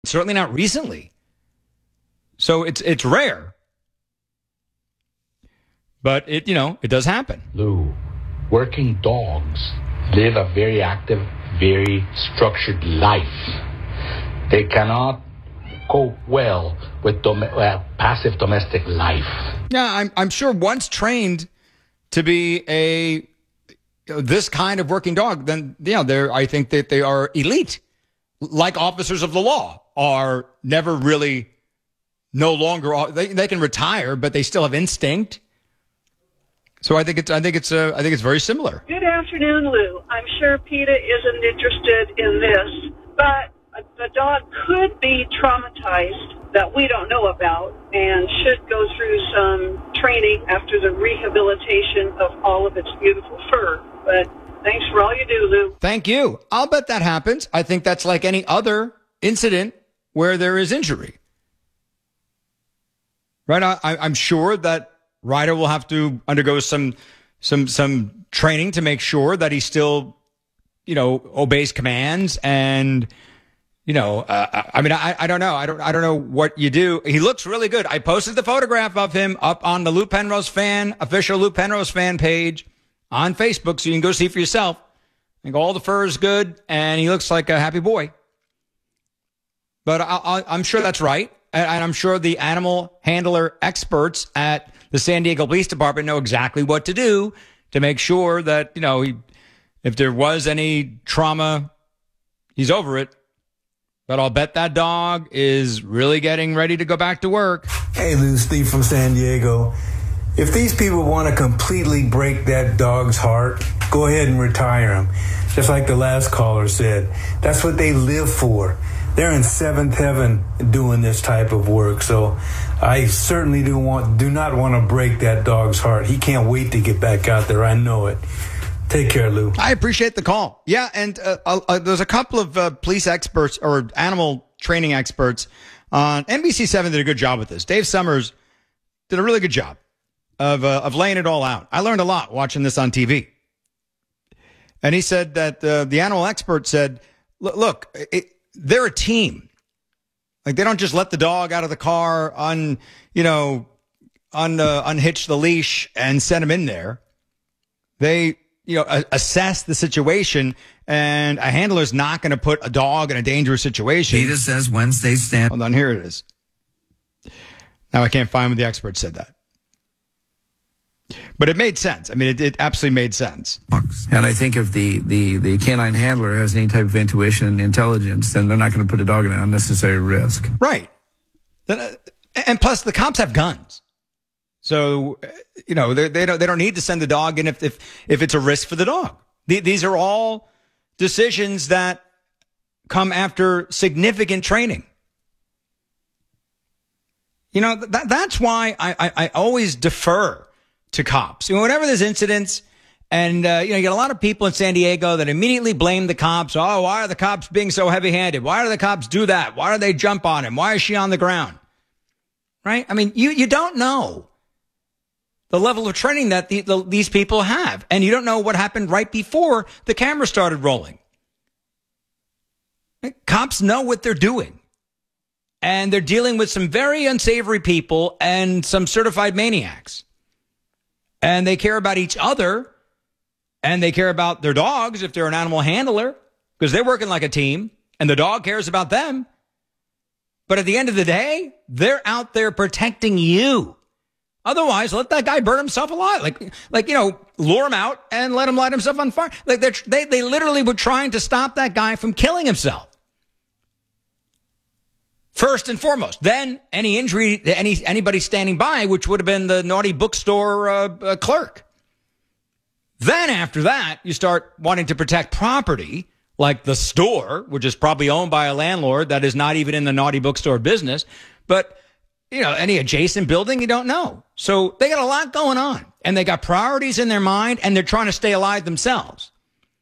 Certainly not recently. So it's rare. But it does happen. Lou, working dogs live a very active, very structured life. They cannot cope well with passive domestic life. Yeah, I'm sure once trained to be this kind of working dog, then I think that they are elite. Like officers of the law are never really, no longer, they can retire, but they still have instinct. So I think it's very similar. Good afternoon, Lou. I'm sure PETA isn't interested in this, but the dog could be traumatized that we don't know about and should go through some training after the rehabilitation of all of its beautiful fur. But thanks for all you do, Lou. Thank you. I'll bet that happens. I think that's like any other incident where there is injury. Right? I'm sure that Ryder will have to undergo some training to make sure that he still, obeys commands. And, I don't know. I don't know what you do. He looks really good. I posted the photograph of him up on the Lou Penrose official Lou Penrose fan page on Facebook, so you can go see for yourself. I think all the fur is good, and he looks like a happy boy. But I'm sure that's right. And I'm sure the animal handler experts at the San Diego Police Department know exactly what to do to make sure that, if there was any trauma, he's over it. But I'll bet that dog is really getting ready to go back to work. Hey, Lou, Steve from San Diego. If these people want to completely break that dog's heart, go ahead and retire him. Just like the last caller said. That's what they live for. They're in seventh heaven doing this type of work. So I certainly do not want to break that dog's heart. He can't wait to get back out there. I know it. Take care, Lou. I appreciate the call. Yeah, and there's a couple of police experts or animal training experts on NBC7 did a good job with this. Dave Summers did a really good job of laying it all out. I learned a lot watching this on TV. And he said that the animal expert said, look, they're a team. Like, they don't just let the dog out of the car, unhitch the leash and send him in there. They, assess the situation, and a handler's not going to put a dog in a dangerous situation. PETA says Wednesday stand. Hold on, here it is. Now I can't find when the expert said that. But it made sense. I mean, it absolutely made sense. And I think if the canine handler has any type of intuition and intelligence, then they're not going to put a dog in an unnecessary risk. Right. And plus, the cops have guns. So, they don't need to send the dog in if it's a risk for the dog. These are all decisions that come after significant training. That's why I always defer to cops. Whenever there's incidents, and you get a lot of people in San Diego that immediately blame the cops. Oh, why are the cops being so heavy-handed? Why do the cops do that? Why do they jump on him? Why is she on the ground? Right? I mean, you don't know the level of training that these people have, and you don't know what happened right before the camera started rolling. Cops know what they're doing, and they're dealing with some very unsavory people and some certified maniacs. And they care about each other, and they care about their dogs if they're an animal handler, because they're working like a team, and the dog cares about them. But at the end of the day, they're out there protecting you. Otherwise, let that guy burn himself alive. Lure him out and let him light himself on fire. They literally were trying to stop that guy from killing himself. First and foremost. Then any injury to anybody standing by, which would have been the naughty bookstore clerk. Then after that, you start wanting to protect property, like the store, which is probably owned by a landlord that is not even in the naughty bookstore business. But, any adjacent building, you don't know. So they got a lot going on, and they got priorities in their mind, and they're trying to stay alive themselves.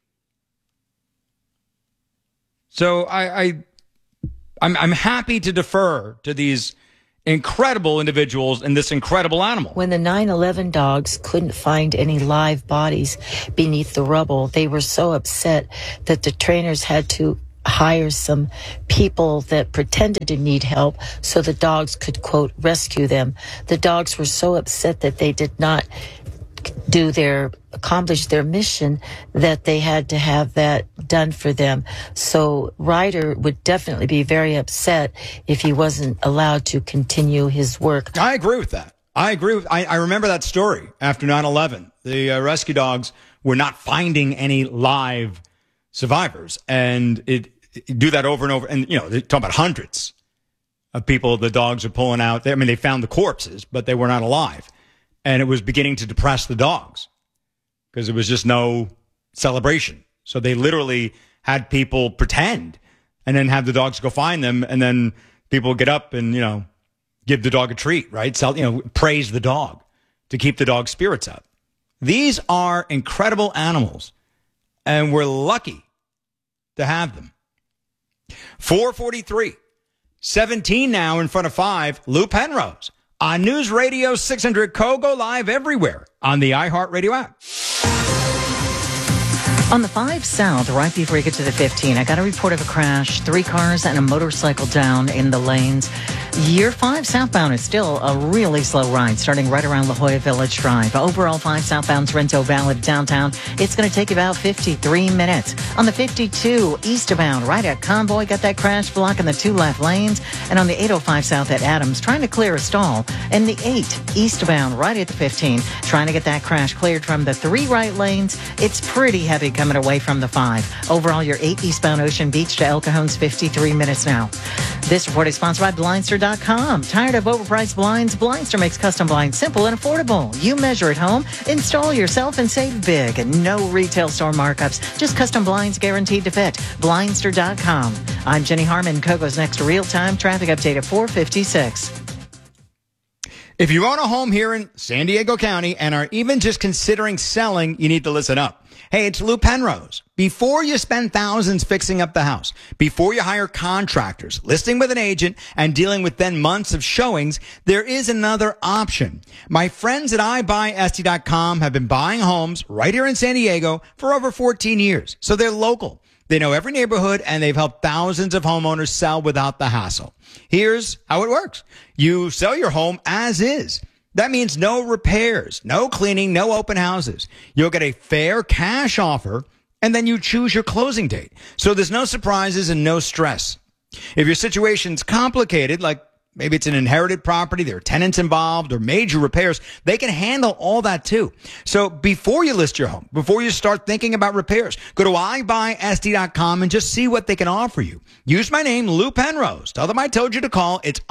So I'm happy to defer to these incredible individuals and this incredible animal. When the 9/11 dogs couldn't find any live bodies beneath the rubble, they were so upset that the trainers had to hire some people that pretended to need help so the dogs could, quote, rescue them. The dogs were so upset that they did not accomplish their mission that they had to have that done for them. So Ryder would definitely be very upset if he wasn't allowed to continue his work. I agree with that. I remember that story after 9/11. The rescue dogs were not finding any live survivors, and it do that over and over. And, they talk about hundreds of people the dogs are pulling out. They found the corpses, but they were not alive. And it was beginning to depress the dogs because there was just no celebration. So they literally had people pretend and then have the dogs go find them. And then people get up and, give the dog a treat, right? So, praise the dog to keep the dog's spirits up. These are incredible animals, and we're lucky to have them. 4:43, 17 now in front of 5. Lou Penrose on News Radio 600 Kogo, live everywhere on the iHeartRadio app. On the 5 South, right before you get to the 15, I got a report of a crash. 3 cars and a motorcycle down in the lanes. Year 5 southbound is still a really slow ride, starting right around La Jolla Village Drive. Overall, 5 southbound Sorrento Valley to downtown, it's going to take about 53 minutes. On the 52 eastbound, right at Convoy, got that crash blocking the 2 left lanes. And on the 805 south at Adams, trying to clear a stall. And the 8 eastbound, right at the 15, trying to get that crash cleared from the 3 right lanes. It's pretty heavy coming away from the 5. Overall, your 8 eastbound Ocean Beach to El Cajon's 53 minutes now. This report is sponsored by Blindster.com. Tired of overpriced blinds? Blindster makes custom blinds simple and affordable. You measure at home, install yourself, and save big. And no retail store markups. Just custom blinds guaranteed to fit. Blindster.com. I'm Jenny Harmon. Kogo's next real-time traffic update at 4:56. If you own a home here in San Diego County and are even just considering selling, you need to listen up. Hey, it's Lou Penrose. Before you spend thousands fixing up the house, before you hire contractors, listing with an agent, and dealing with then months of showings, there is another option. My friends at iBuySD.com have been buying homes right here in San Diego for over 14 years. So they're local. They know every neighborhood, and they've helped thousands of homeowners sell without the hassle. Here's how it works. You sell your home as is. That means no repairs, no cleaning, no open houses. You'll get a fair cash offer, and then you choose your closing date. So there's no surprises and no stress. If your situation's complicated, like maybe it's an inherited property, there are tenants involved, or major repairs, they can handle all that too. So before you list your home, before you start thinking about repairs, go to iBuySD.com and just see what they can offer you. Use my name, Lou Penrose. Tell them I told you to call. It's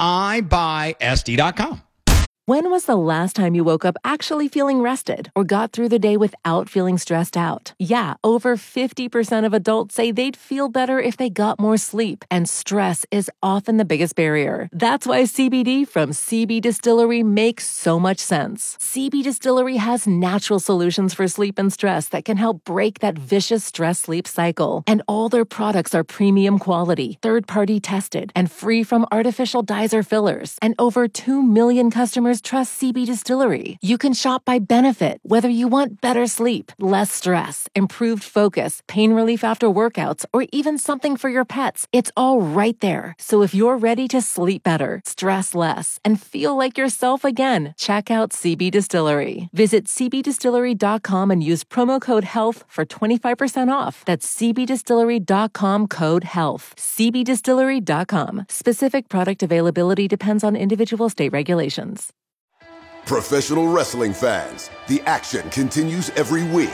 iBuySD.com. When was the last time you woke up actually feeling rested or got through the day without feeling stressed out? Yeah, over 50% of adults say they'd feel better if they got more sleep, and stress is often the biggest barrier. That's why CBD from CB Distillery makes so much sense. CB Distillery has natural solutions for sleep and stress that can help break that vicious stress-sleep cycle. And all their products are premium quality, third-party tested, and free from artificial dyes or fillers. And over 2 million customers trust CB Distillery. You can shop by benefit, whether you want better sleep, less stress, improved focus, pain relief after workouts, or even something for your pets. It's all right there. So if you're ready to sleep better, stress less, and feel like yourself again, check out CB Distillery. Visit cbdistillery.com and use promo code HEALTH for 25% off. That's cbdistillery.com, code HEALTH. cbdistillery.com. Specific product availability depends on individual state regulations. Professional wrestling fans, the action continues every week.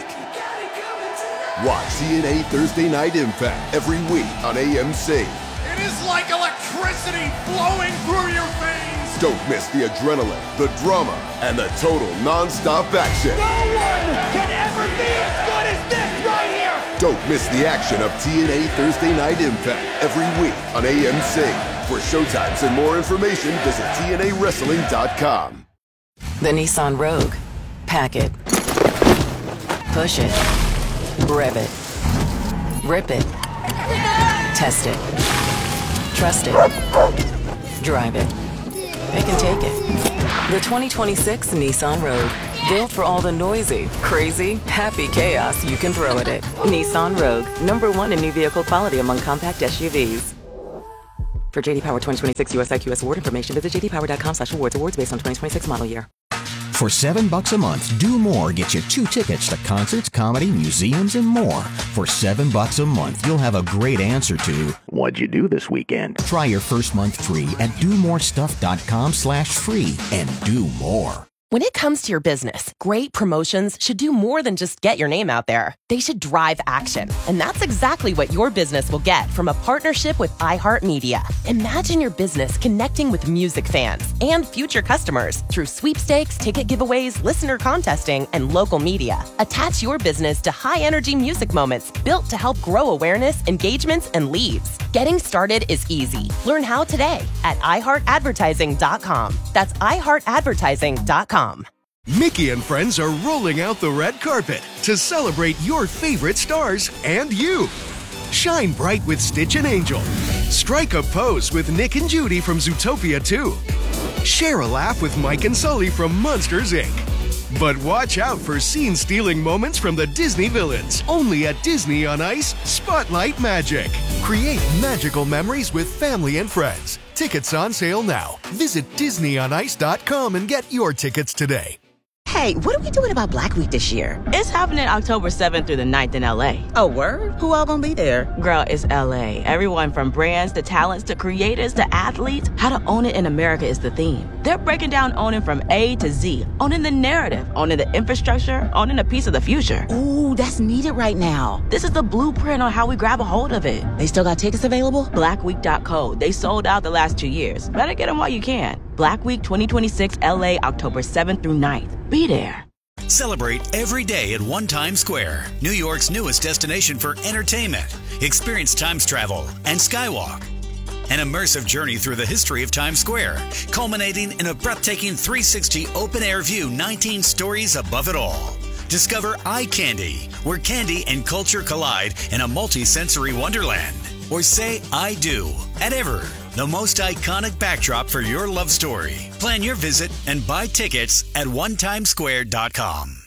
Watch TNA Thursday Night Impact every week on AMC. It is like electricity flowing through your veins. Don't miss the adrenaline, the drama, and the total non-stop action. No one can ever be as good as this right here. Don't miss the action of TNA Thursday Night Impact every week on AMC. For showtimes and more information, visit TNAWrestling.com. The Nissan Rogue. Pack it. Push it. Rev it. Rip it. Test it. Trust it. Drive it. They can take it. The 2026 Nissan Rogue. Built for all the noisy, crazy, happy chaos you can throw at it. Nissan Rogue, #1 in new vehicle quality among compact SUVs. For JD Power 2026 US IQS award information, visit jdpower.com/awards. Awards based on 2026 model year. For $7 a month, Do More gets you 2 tickets to concerts, comedy, museums, and more. For $7 a month, you'll have a great answer to, what'd you do this weekend? Try your first month free at domorestuff.com/free and do more. When it comes to your business, great promotions should do more than just get your name out there. They should drive action. And that's exactly what your business will get from a partnership with iHeartMedia. Imagine your business connecting with music fans and future customers through sweepstakes, ticket giveaways, listener contesting, and local media. Attach your business to high-energy music moments built to help grow awareness, engagements, and leads. Getting started is easy. Learn how today at iHeartAdvertising.com. That's iHeartAdvertising.com. Mickey and friends are rolling out the red carpet to celebrate your favorite stars and you. Shine bright with Stitch and Angel. Strike a pose with Nick and Judy from Zootopia 2. Share a laugh with Mike and Sully from Monsters, Inc. But watch out for scene-stealing moments from the Disney villains. Only at Disney on Ice, Spotlight Magic. Create magical memories with family and friends. Tickets on sale now. Visit DisneyOnIce.com and get your tickets today. Hey, what are we doing about Black Week this year? It's happening October 7th through the 9th in LA. Oh, word? Who all gonna be there? Girl, it's LA. Everyone from brands to talents to creators to athletes. How to own it in America is the theme. They're breaking down owning from A to Z. Owning the narrative, owning the infrastructure, owning a piece of the future. Ooh, that's needed right now. This is the blueprint on how we grab a hold of it. They still got tickets available? Blackweek.co. They sold out the last 2 years. Better get them while you can. Black Week 2026 LA, October 7th through 9th. Be there. Celebrate every day at One Times Square, New York's newest destination for entertainment. Experience Times travel and Skywalk. An immersive journey through the history of Times Square, culminating in a breathtaking 360 open-air view, 19 stories above it all. Discover Eye Candy, where candy and culture collide in a multi-sensory wonderland. Or say I do at Ever, the most iconic backdrop for your love story. Plan your visit and buy tickets at onetimesquare.com.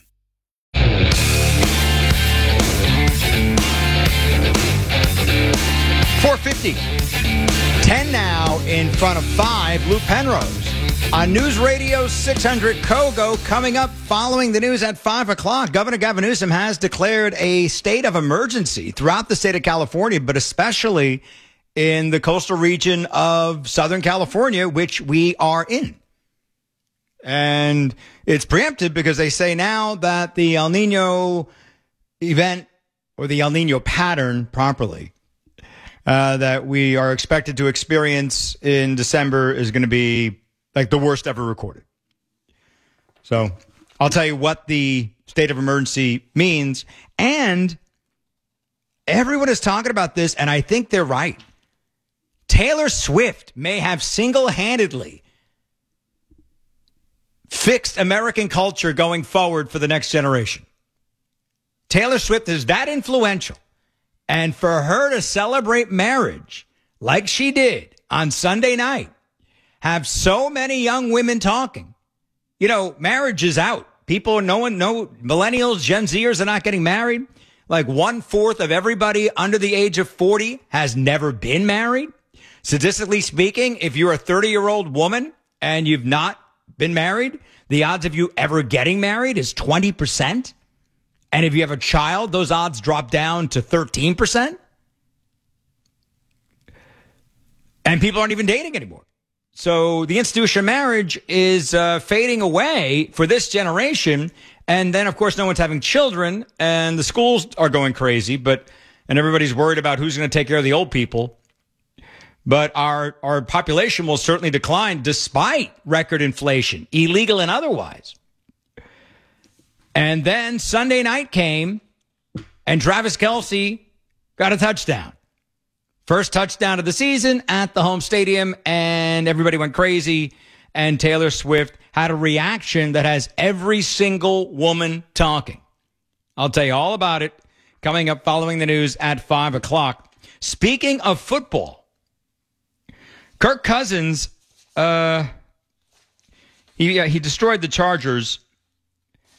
450. 10 now in front of 5. Lou Penrose on News Radio 600 Kogo. Coming up following the news at 5 o'clock, Governor Gavin Newsom has declared a state of emergency throughout the state of California, but especially in the coastal region of Southern California, which we are in. And it's preempted because they say now that the El Nino event, or the El Nino pattern properly, that we are expected to experience in December is going to be like the worst ever recorded. So I'll tell you what the state of emergency means. And everyone is talking about this, and I think they're right. Taylor Swift may have single-handedly fixed American culture going forward for the next generation. Taylor Swift is that influential. And for her to celebrate marriage like she did on Sunday night, have so many young women talking. You know, marriage is out. People, no millennials, Gen Zers are not getting married. Like 1/4 of everybody under the age of 40 has never been married. Statistically speaking, if you're a 30-year-old woman and you've not been married, the odds of you ever getting married is 20%. And if you have a child, those odds drop down to 13%. And people aren't even dating anymore. So the institution of marriage is fading away for this generation. And then, of course, no one's having children and the schools are going crazy. And everybody's worried about who's going to take care of the old people. But our population will certainly decline despite record inflation, illegal and otherwise. And then Sunday night came, and Travis Kelce got a touchdown. First touchdown of the season at the home stadium, and everybody went crazy. And Taylor Swift had a reaction that has every single woman talking. I'll tell you all about it coming up following the news at 5 o'clock. Speaking of football, Kirk Cousins, he destroyed the Chargers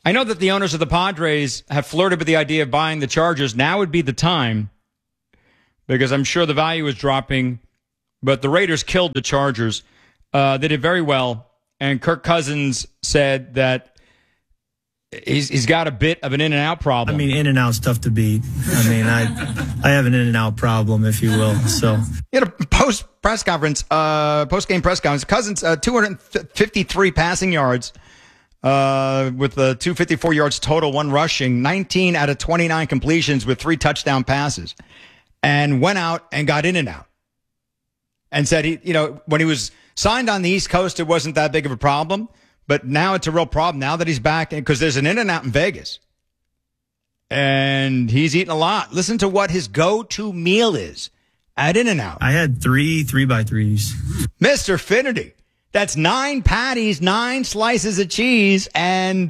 I know that the owners of the Padres have flirted with the idea of buying the Chargers. Now would be the time because I'm sure the value is dropping. But the Raiders killed the Chargers. They did very well. And Kirk Cousins said that he's got a bit of an in-and-out problem. I mean, in-and-out's tough to beat. I mean, I have an in-and-out problem, if you will. So, in a post-game press conference, Cousins 253 passing yards with 254 yards total, 1 rushing, 19 out of 29 completions with 3 touchdown passes, and went out and got in-and-out. And said when he was signed on the East Coast, it wasn't that big of a problem. But now it's a real problem now that he's back because there's an In-N-Out in Vegas. And he's eating a lot. Listen to what his go-to meal is at In-N-Out. I had 3 3x3s. Mr. Finity. That's 9 patties, 9 slices of cheese, and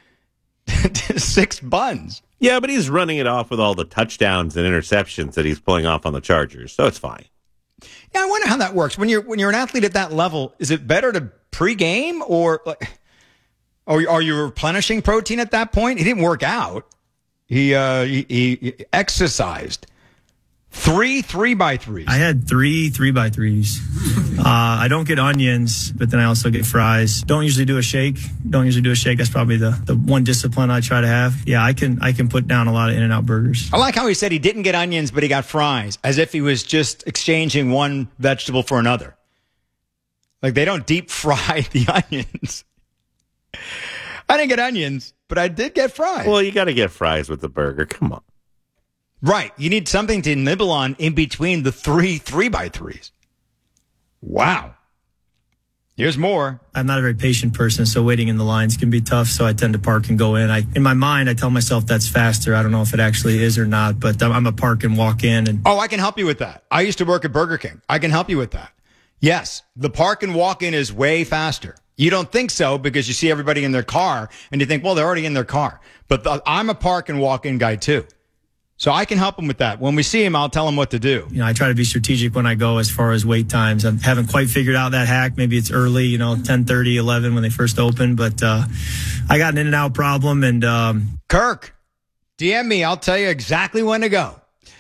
6 buns. Yeah, but he's running it off with all the touchdowns and interceptions that he's pulling off on the Chargers, so it's fine. Yeah, I wonder how that works. When you're an athlete at that level, is it better to pregame or are you replenishing protein at that point? He didn't work out. He exercised. 3 3x3s. I had 3 3x3s. I don't get onions, but then I also get fries. Don't usually do a shake. That's probably the one discipline I try to have. Yeah, I can put down a lot of In-N-Out burgers. I like how he said he didn't get onions, but he got fries, as if he was just exchanging one vegetable for another. Like they don't deep fry the onions. I didn't get onions, but I did get fries. Well, you got to get fries with the burger. Come on. Right. You need something to nibble on in between the 3 3x3s. Wow. Here's more. I'm not a very patient person, so waiting in the lines can be tough, so I tend to park and go in. In my mind, I tell myself that's faster. I don't know if it actually is or not, but I'm a park and walk in. Oh, I can help you with that. I used to work at Burger King. I can help you with that. Yes, the park and walk in is way faster. You don't think so because you see everybody in their car, and you think, well, they're already in their car. But I'm a park and walk in guy, too. So I can help him with that. When we see him, I'll tell him what to do. I try to be strategic when I go as far as wait times. I haven't quite figured out that hack. Maybe it's early, 10:30, 11 when they first open. But I got an In-N-Out problem. And Kirk, DM me. I'll tell you exactly when to go.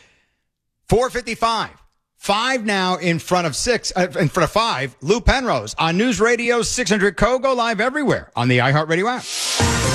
4:55. 5 now in front of 5. Lou Penrose on News Radio 600 Co. Go live everywhere on the iHeartRadio app.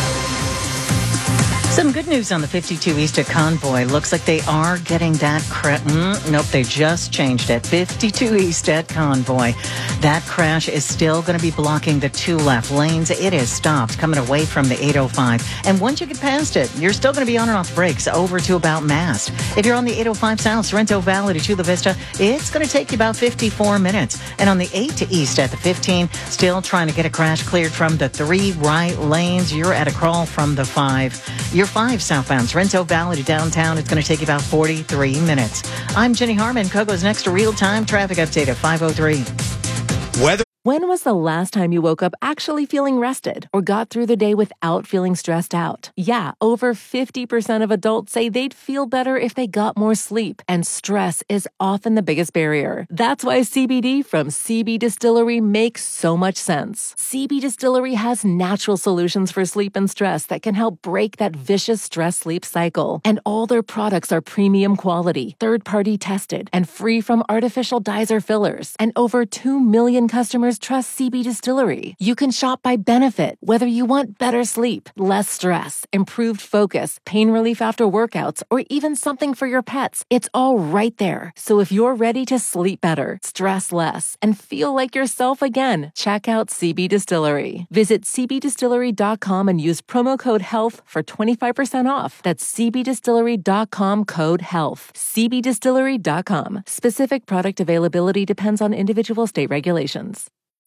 Some good news on the 52 East at Convoy. Looks like they are getting that nope, they just changed it. 52 East at Convoy. That crash is still going to be blocking the 2 left lanes. It is stopped coming away from the 805. And once you get past it, you're still going to be on and off brakes over to about Mast. If you're on the 805 South, Sorrento Valley to Chula Vista, it's going to take you about 54 minutes. And on the 8 to East at the 15, still trying to get a crash cleared from the 3 right lanes. You're at a crawl from the 5. Your 5 southbound Sorrento Valley to downtown, it's going to take you about 43 minutes. I'm Jenny Harmon. Kogo's next to real-time traffic update at 5:03. Weather. When was the last time you woke up actually feeling rested or got through the day without feeling stressed out? Yeah, over 50% of adults say they'd feel better if they got more sleep, and stress is often the biggest barrier. That's why CBD from CB Distillery makes so much sense. CB Distillery has natural solutions for sleep and stress that can help break that vicious stress-sleep cycle. And all their products are premium quality, third-party tested, and free from artificial dyes or fillers. And over 2 million customers trust CB Distillery. You can shop by benefit, whether you want better sleep, less stress, improved focus, pain relief after workouts, or even something for your pets. It's all right there. So if you're ready to sleep better, stress less, and feel like yourself again, check out CB Distillery. Visit cbdistillery.com and use promo code HEALTH for 25% off. That's cbdistillery.com code HEALTH. cbdistillery.com. Specific product availability depends on individual state regulations.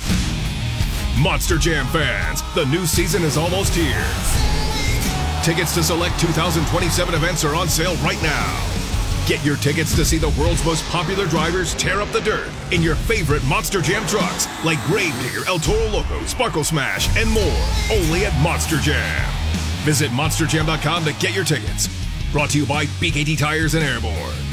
Monster Jam fans, the new season is almost here. Tickets to select 2027 events are on sale right now. Get your tickets to see the world's most popular drivers tear up the dirt in your favorite Monster Jam trucks like Gravedigger, El Toro Loco, Sparkle Smash, and more. Only at Monster Jam. Visit monsterjam.com to get your tickets. Brought to you by BKT Tires and Airborne.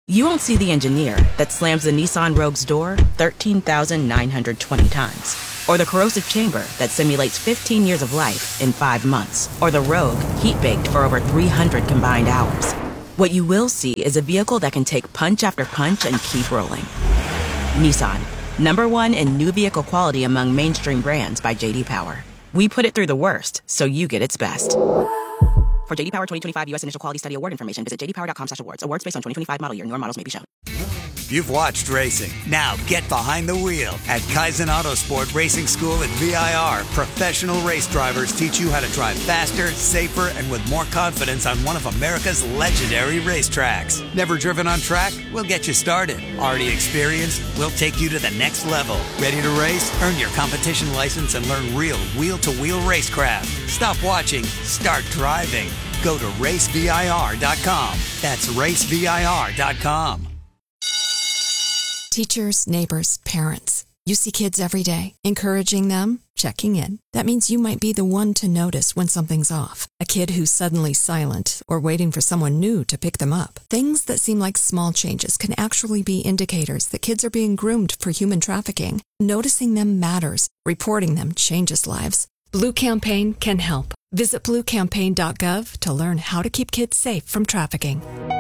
You won't see the engineer that slams the Nissan Rogue's door 13,920 times. Or the corrosive chamber that simulates 15 years of life in 5 months. Or the Rogue heat-baked for over 300 combined hours. What you will see is a vehicle that can take punch after punch and keep rolling. Nissan, #1 in new vehicle quality among mainstream brands by J.D. Power. We put it through the worst, so you get its best. For J.D. Power 2025 U.S. Initial Quality Study Award information, visit jdpower.com/awards. Awards based on 2025 model year. Newer models may be shown. You've watched racing. Now get behind the wheel at Kaizen Autosport Racing School at VIR. Professional race drivers teach you how to drive faster, safer, and with more confidence on one of America's legendary racetracks. Never driven on track? We'll get you started. Already experienced? We'll take you to the next level. Ready to race? Earn your competition license and learn real wheel-to-wheel racecraft. Stop watching. Start driving. Go to racevir.com. That's racevir.com. Teachers, neighbors, parents. You see kids every day. Encouraging them, checking in. That means you might be the one to notice when something's off. A kid who's suddenly silent or waiting for someone new to pick them up. Things that seem like small changes can actually be indicators that kids are being groomed for human trafficking. Noticing them matters. Reporting them changes lives. Blue Campaign can help. Visit bluecampaign.gov to learn how to keep kids safe from trafficking.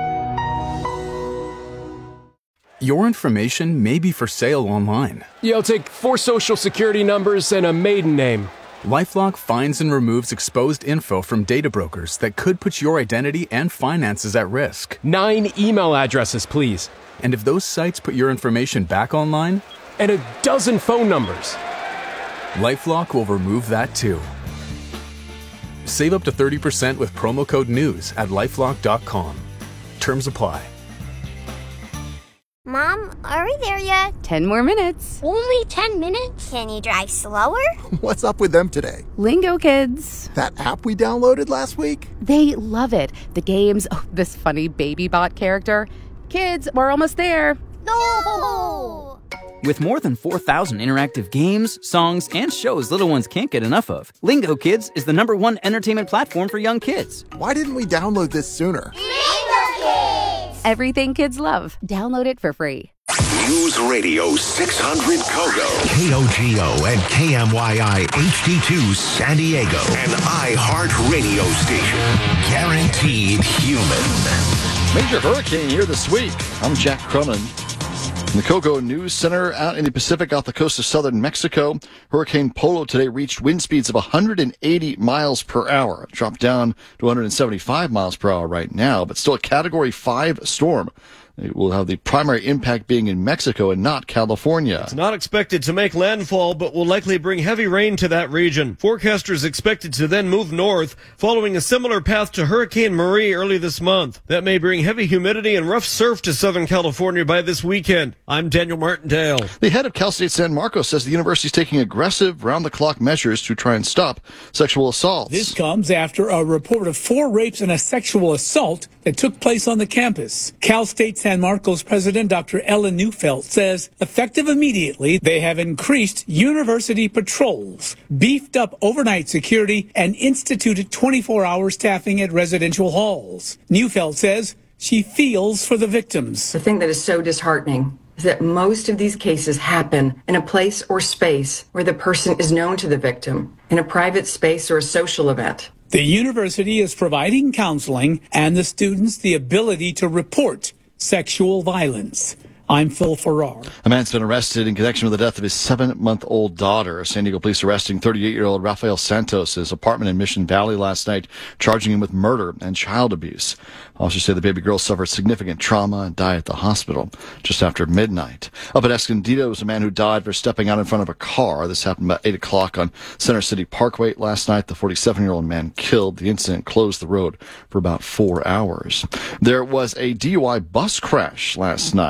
Your information may be for sale online. Yeah, I'll take 4 social security numbers and a maiden name. LifeLock finds and removes exposed info from data brokers that could put your identity and finances at risk. 9 email addresses, please. And if those sites put your information back online? And a dozen phone numbers. LifeLock will remove that too. Save up to 30% with promo code NEWS at LifeLock.com. Terms apply. Mom, are we there yet? 10 more minutes. Only 10 minutes? Can you drive slower? What's up with them today? Lingo Kids. That app we downloaded last week? They love it. The games, this funny baby bot character. Kids, we're almost there. No! With more than 4,000 interactive games, songs, and shows little ones can't get enough of, Lingo Kids is the #1 entertainment platform for young kids. Why didn't we download this sooner? Everything kids love. Download it for free. News Radio 600 Kogo, KOGO and KMYI HD2 San Diego, an iHeart radio station. Guaranteed human. Major hurricane here this week. I'm Jack Cronin. In the Kogo News Center out in the Pacific off the coast of southern Mexico, Hurricane Polo today reached wind speeds of 180 miles per hour. It dropped down to 175 miles per hour right now, but still a Category 5 storm. It will have the primary impact being in Mexico and not California. It's not expected to make landfall, but will likely bring heavy rain to that region. Forecasters expected to then move north, following a similar path to Hurricane Marie early this month. That may bring heavy humidity and rough surf to Southern California by this weekend. I'm Daniel Martindale. The head of Cal State San Marcos says the university is taking aggressive, round-the-clock measures to try and stop sexual assaults. This comes after a report of 4 rapes and a sexual assault that took place on the campus. Cal State San Marcos president Dr. Ellen Neufeld says, effective immediately, they have increased university patrols, beefed up overnight security, and instituted 24-hour staffing at residential halls. Neufeld says she feels for the victims. The thing that is so disheartening is that most of these cases happen in a place or space where the person is known to the victim, in a private space or a social event. The university is providing counseling and the students the ability to report sexual violence. I'm Phil Farrar. A man's been arrested in connection with the death of his 7-month-old daughter. San Diego police arresting 38-year-old Rafael Santos at his apartment in Mission Valley last night, charging him with murder and child abuse. Officers say the baby girl suffered significant trauma and died at the hospital just after midnight. Up at Escondido was a man who died for stepping out in front of a car. This happened about 8 o'clock on Center City Parkway last night. The 47-year-old man killed. The incident closed the road for about 4 hours. There was a DUI bus crash last night. A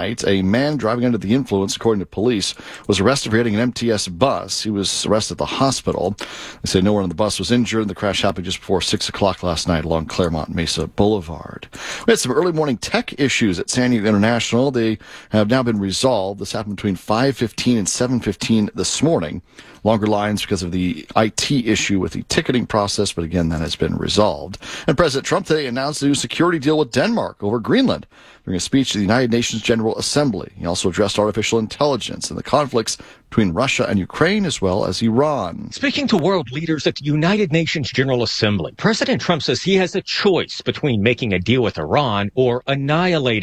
man driving under the influence, according to police, was arrested for hitting an MTS bus. He was arrested at the hospital. They say no one on the bus was injured. The crash happened just before 6 o'clock last night along Claremont Mesa Boulevard. We had some early morning tech issues at San Diego International. They have now been resolved. This happened between 5:15 and 7:15 this morning. Longer lines because of the IT issue with the ticketing process, but again, that has been resolved. And President Trump today announced a new security deal with Denmark over Greenland during a speech to the United Nations General Assembly. He also addressed artificial intelligence and the conflicts between Russia and Ukraine, as well as Iran. Speaking to world leaders at the United Nations General Assembly, President Trump says he has a choice between making a deal with Iran or annihilating